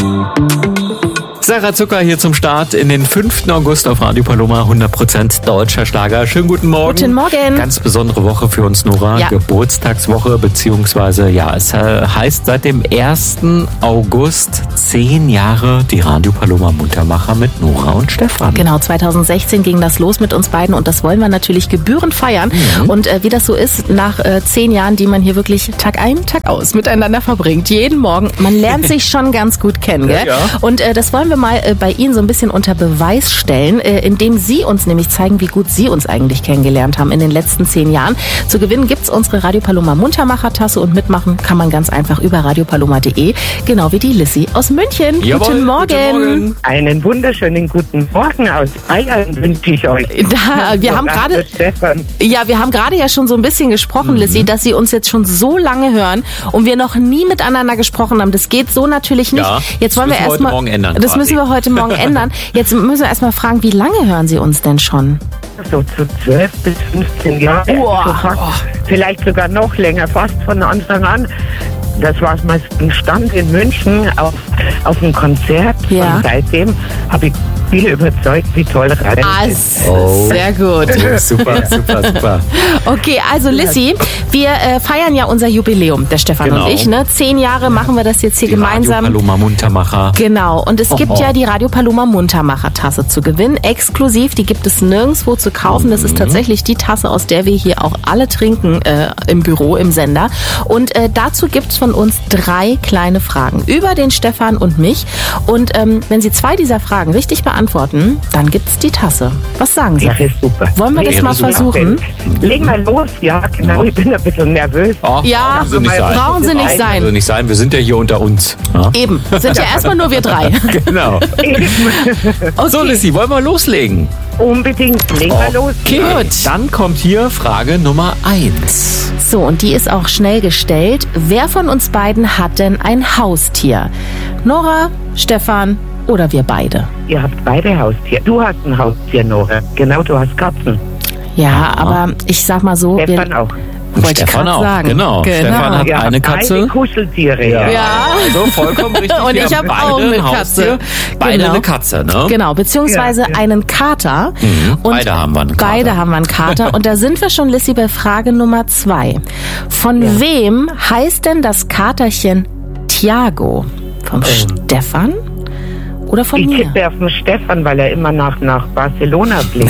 Sarah Zucker hier zum Start in den 5. August auf Radio Paloma, 100% deutscher Schlager. Schönen guten Morgen. Guten Morgen. Ganz besondere Woche für uns, Nora. Ja. Geburtstagswoche, beziehungsweise, es heißt seit dem 1. August 10 Jahre die Radio Paloma Muntermacher mit Nora und Stefan. Genau, 2016 ging das los mit uns beiden und das wollen wir natürlich gebührend feiern. Und wie das so ist, nach 10 Jahren, die man hier wirklich Tag ein, Tag aus miteinander verbringt, jeden Morgen, man lernt sich schon ganz gut kennen, gell? Ja. Und das wollen wir mal bei Ihnen so ein bisschen unter Beweis stellen, indem Sie uns nämlich zeigen, wie gut Sie uns eigentlich kennengelernt haben in den letzten 10 Jahren. Zu gewinnen gibt's unsere Radio Paloma Muntermacher-Tasse und mitmachen kann man ganz einfach über radiopaloma.de, genau wie die Lissy aus München. Jawohl, guten Morgen. Einen wunderschönen guten Morgen aus Bayern wünsche ich euch. Wir haben gerade Stefan. wir haben gerade ja schon so ein bisschen gesprochen, Lissy, dass Sie uns jetzt schon so lange hören und wir noch nie miteinander gesprochen haben. Das geht so natürlich nicht. Ja, Jetzt wollen wir das müssen wir erstmal heute Morgen ändern Das quasi. müssen wir heute Morgen ändern. Jetzt müssen wir erstmal fragen, wie lange hören Sie uns denn schon? So zu 12 bis 15 Jahren. Boah. So fast, vielleicht sogar noch länger, fast von Anfang an. Das war mal ein Stand in München auf einem Konzert. Ja. Und seitdem habe ich viele überzeugt, wie toll Radio ist. Sehr gut. Super. Okay, also Lissy, wir feiern ja unser Jubiläum, der Stefan Genau. und ich. 10 Jahre machen wir das jetzt hier Die gemeinsam. Radio Paloma Muntermacher. Genau, und es gibt ja die Radio Paloma Muntermacher-Tasse zu gewinnen, exklusiv, die gibt es nirgendwo zu kaufen. Das ist tatsächlich die Tasse, aus der wir hier auch alle trinken im Büro, im Sender. Und dazu gibt es von uns 3 kleine Fragen über den Stefan und mich. Und wenn Sie 2 dieser Fragen richtig beantworten, dann gibt es die Tasse. Was sagen Sie? Das ist super. Wollen wir das mal versuchen? Leg mal los, ja, genau. Ich bin ein bisschen nervös. Ja, brauchen Sie nicht sein. brauchen Sie nicht Also sein. nicht sein, wir sind ja hier unter uns. Ja? Eben, sind ja erstmal nur wir 3. Genau. So, Lissy, wollen wir loslegen? Unbedingt. Leg mal los. Okay, dann kommt hier Frage Nummer 1. So, und die ist auch schnell gestellt. Wer von uns beiden hat denn ein Haustier? Nora, Stefan oder wir beide? Ihr habt beide Haustiere. Du hast ein Haustier, Nora. Genau, du hast Katzen. Ja, aber ich sag mal so, Stefan auch. wollte ich Stefan gerade auch, sagen. genau. Stefan hat Ihr eine habt Katze. beide Kuscheltiere. Ja. Also vollkommen richtig. Und Wir ich haben hab beide auch ein eine Haustier. Katze. Beide Genau. eine Katze, ne? Genau, beziehungsweise Ja. einen Kater. Und Beide haben wir einen Kater. Beide haben wir einen Kater. Und da sind wir schon, Lissy, bei Frage Nummer 2. Von wem heißt denn das Katerchen Thiago? Vom Stefan oder von Ich mir? tippe auf den Stefan, weil er immer nach Barcelona blinkt.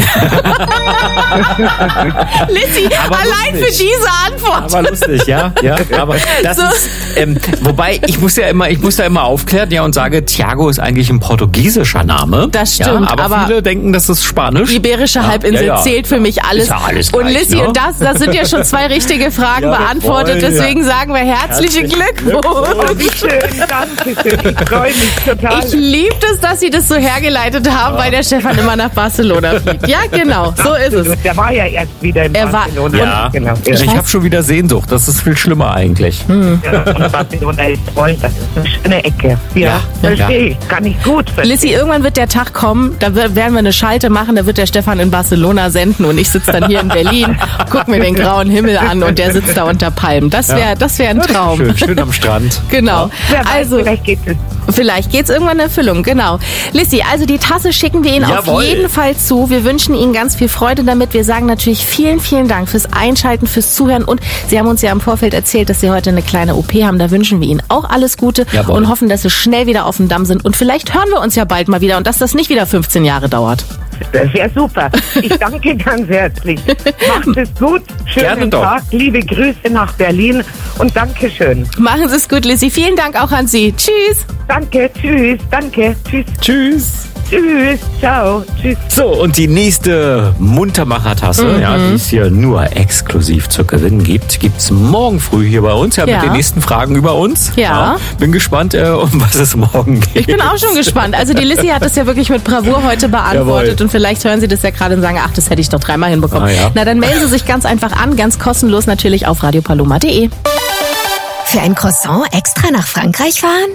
Lissy, Aber allein lustig. für diese Antwort. Aber lustig, ja. Aber das ist, wobei ich muss da immer aufklären, ja, und sage, Thiago ist eigentlich ein portugiesischer Name. Das stimmt, ja, aber viele denken, das ist Spanisch. Die Iberische Halbinsel ja. zählt für mich alles. Ist ja alles und gleich, Lissy, ne? und das sind ja schon 2 richtige Fragen Ja, beantwortet. jawohl, Deswegen sagen wir herzlichen Glückwunsch. Wie schön, danke schön. Ich freue mich total. Ich liebe es, dass Sie das so hergeleitet haben, weil der Stefan immer nach Barcelona fliegt. Ja, genau, so ist es. Der war ja erst wieder in Er war- Barcelona. Ja, Genau. ich weiß- habe schon wieder Sehnsucht. Das ist viel schlimmer eigentlich. Ja, und Barcelona ist toll. Das ist eine schöne Ecke. Ja, verstehe ich. Kann ich gut verstehen. Lissy, irgendwann wird der Tag kommen, da werden wir eine Schalte machen, da wird der Stefan in Barcelona senden und ich sitze dann hier in Berlin, guck mir den grauen Himmel an und der sitzt da unter Palmen. Das wär ein Traum. Schön am Strand. Genau. Wer weiß, Also, vielleicht geht es. Vielleicht geht's irgendwann in Erfüllung, genau. Lissy, also die Tasse schicken wir Ihnen auf Jawohl. jeden Fall zu. Wir wünschen Ihnen ganz viel Freude damit. Wir sagen natürlich vielen, vielen Dank fürs Einschalten, fürs Zuhören und Sie haben uns ja im Vorfeld erzählt, dass Sie heute eine kleine OP haben. Da wünschen wir Ihnen auch alles Gute Jawohl. und hoffen, dass Sie schnell wieder auf dem Damm sind und vielleicht hören wir uns ja bald mal wieder und dass das nicht wieder 15 Jahre dauert. Das wäre super. Ich danke ganz herzlich. Macht es gut. Gerne Schönen doch. Tag. Liebe Grüße nach Berlin und Dankeschön. Machen Sie es gut, Lissy. Vielen Dank auch an Sie. Tschüss. Danke. Tschüss. Danke. Tschüss. Tschüss. Tschüss. Ciao. Tschüss. So, und die nächste Muntermacher-Tasse, die es hier nur exklusiv zu gewinnen gibt, gibt's morgen früh hier bei uns, Ja. mit den nächsten Fragen über uns. Ja. Bin gespannt, um was es morgen geht. Ich bin auch schon gespannt. Also die Lissy hat das ja wirklich mit Bravour heute beantwortet Jawohl. und vielleicht hören Sie das ja gerade und sagen, ach, das hätte ich doch 3-mal hinbekommen. Ah, ja. Na, dann melden Sie sich ganz einfach an, ganz kostenlos natürlich auf radiopaloma.de. Für ein Croissant extra nach Frankreich fahren?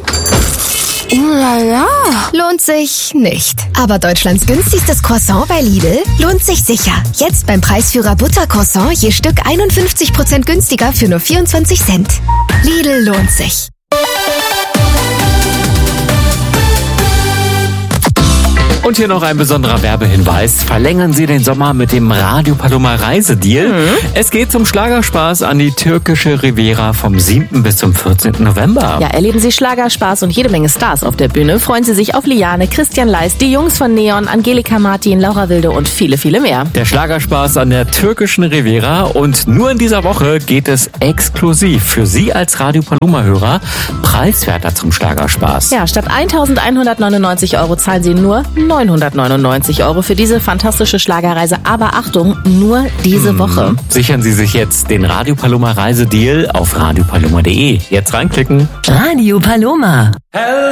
Ja. Lohnt sich nicht. Aber Deutschlands günstigstes Croissant bei Lidl lohnt sich sicher. Jetzt beim Preisführer Buttercroissant je Stück 51% günstiger für nur 24 Cent. Lidl lohnt sich. Und hier noch ein besonderer Werbehinweis. Verlängern Sie den Sommer mit dem Radio Paloma Reisedeal. Es geht zum Schlagerspaß an die türkische Riviera vom 7. bis zum 14. November. Ja, erleben Sie Schlagerspaß und jede Menge Stars auf der Bühne. Freuen Sie sich auf Liane, Christian Leist, die Jungs von Neon, Angelika Martin, Laura Wilde und viele, viele mehr. Der Schlagerspaß an der türkischen Riviera und nur in dieser Woche geht es exklusiv für Sie als Radio Paloma-Hörer preiswerter zum Schlagerspaß. Ja, statt 1.199 € zahlen Sie nur 999 € für diese fantastische Schlagerreise. Aber Achtung, nur diese Woche. Sichern Sie sich jetzt den Radio Paloma Reisedeal auf radiopaloma.de. Jetzt reinklicken. Radio Paloma.